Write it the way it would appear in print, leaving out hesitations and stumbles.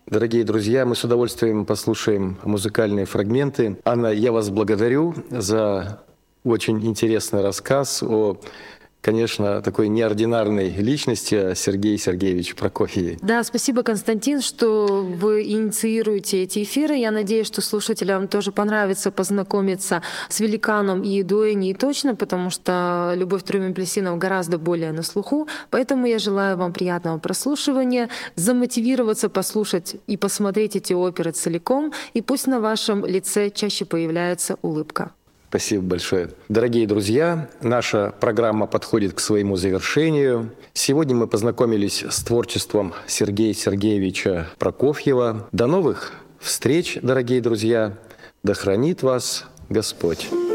Дорогие друзья, мы с удовольствием послушаем музыкальные фрагменты. Анна, я вас благодарю за очень интересный рассказ о, конечно, такой неординарной личности Сергея Сергеевича Прокофьеве. Да, спасибо, Константин, что вы инициируете эти эфиры. Я надеюсь, что слушателям тоже понравится познакомиться с великаном Иеидоя не точно, потому что «Любовь тройным апельсинов» гораздо более на слуху. Поэтому я желаю вам приятного прослушивания, замотивироваться послушать и посмотреть эти оперы целиком, и пусть на вашем лице чаще появляется улыбка. Спасибо большое. Дорогие друзья, наша программа подходит к своему завершению. Сегодня мы познакомились с творчеством Сергея Сергеевича Прокофьева. До новых встреч, дорогие друзья. Да хранит вас Господь.